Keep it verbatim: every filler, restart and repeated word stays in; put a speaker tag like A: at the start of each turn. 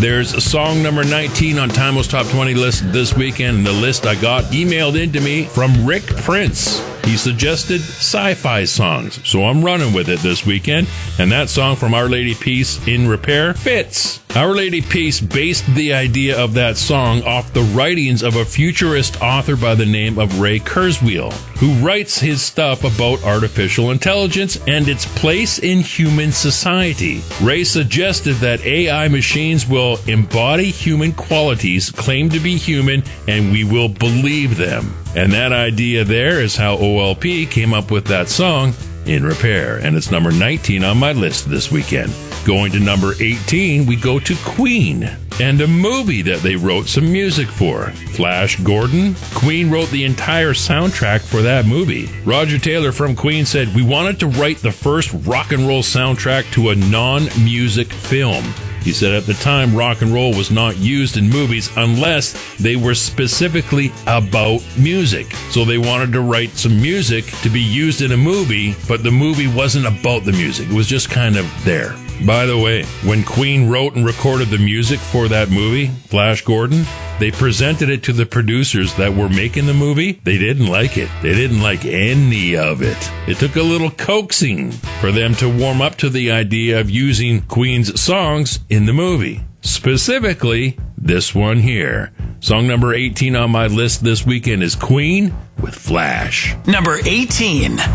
A: There's song number nineteen on Timeless Top twenty list this weekend. And the list I got emailed into me from Rick Prince. He suggested sci-fi songs, so I'm running with it this weekend. And that song from Our Lady Peace, In Repair, fits. Our Lady Peace based the idea of that song off the writings of a futurist author by the name of Ray Kurzweil, who writes his stuff about artificial intelligence and its place in human society. Ray suggested that A I machines will embody human qualities, claim to be human, and we will believe them. And that idea there is how O L P came up with that song, In Repair. And it's number nineteen on my list this weekend. Going to number eighteen, we go to Queen and a movie that they wrote some music for. Flash Gordon. Queen wrote the entire soundtrack for that movie. Roger Taylor from Queen said, "We wanted to write the first rock and roll soundtrack to a non-music film." He said at the time, rock and roll was not used in movies unless they were specifically about music. So they wanted to write some music to be used in a movie, but the movie wasn't about the music. It was just kind of there. By the way, when Queen wrote and recorded the music for that movie, Flash Gordon, they presented it to the producers that were making the movie. They didn't like it. They didn't like any of it. It took a little coaxing for them to warm up to the idea of using Queen's songs in the movie. Specifically, this one here. Song number eighteen on my list this weekend is Queen with Flash.
B: Number eighteen.